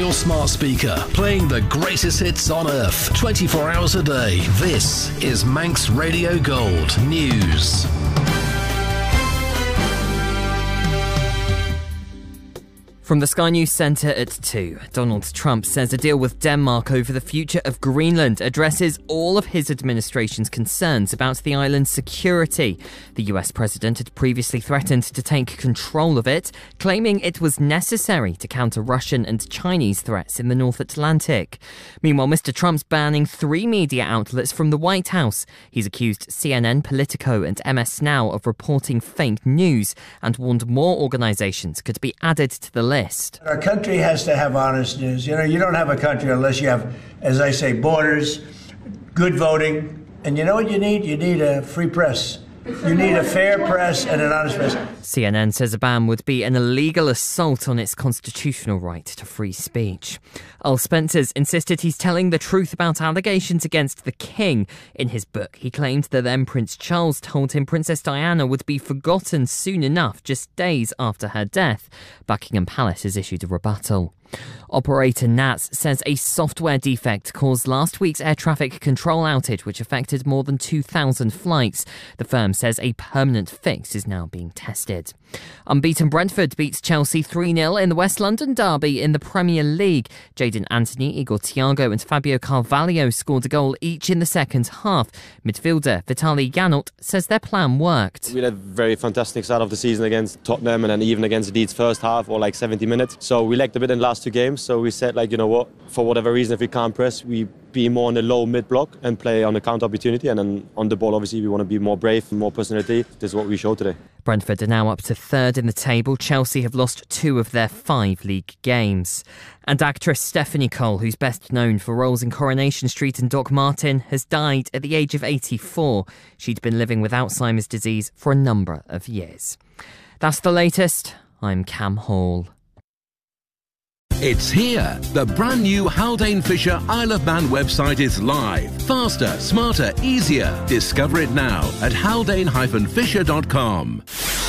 your smart speaker, playing the greatest hits on earth, 24 hours a day. This is Manx Radio Gold News. From the Sky News Centre at 2, Donald Trump says a deal with Denmark over the future of Greenland addresses all of his administration's concerns about the island's security. The US president had previously threatened to take control of it, claiming it was necessary to counter Russian and Chinese threats in the North Atlantic. Meanwhile, Mr. Trump's banning 3 media outlets from the White House. He's accused CNN, Politico and MS Now of reporting fake news and warned more organisations could be added to the list. Our country has to have honest news. You know, you don't have a country unless you have, as I say, borders, good voting. And you know what you need? You need a free press. You need a fair press and an honest press. CNN says a ban would be an illegal assault on its constitutional right to free speech. Earl Spencer's insisted he's telling the truth about allegations against the King. In his book, he claimed that then Prince Charles told him Princess Diana would be forgotten soon enough, just days after her death. Buckingham Palace has issued a rebuttal. Operator NATS says a software defect caused last week's air traffic control outage, which affected more than 2,000 flights. The firm says a permanent fix is now being tested. Unbeaten Brentford beats Chelsea 3-0 in the West London derby in the Premier League. Jadon Anthony, Igor Thiago and Fabio Carvalho scored a goal each in the second half. Midfielder Vitaly Janot says their plan worked. We had a very fantastic start of the season against Tottenham and then even against Leeds first half or like 70 minutes. So we lacked a bit in the last 2 games. So we said, like, you know what, for whatever reason, if we can't press, we be more on the low mid block and play on the counter opportunity. And then on the ball, obviously, we want to be more brave and more personality. This is what we showed today. Brentford are now up to 3rd in the table. Chelsea have lost 2 of their 5 league games. And actress Stephanie Cole, who's best known for roles in Coronation Street and Doc Martin, has died at the age of 84. She'd been living with Alzheimer's disease for a number of years. That's the latest. I'm Cam Hall. It's here. The brand new Haldane Fisher Isle of Man website is live. Faster, smarter, easier. Discover it now at haldane-fisher.com.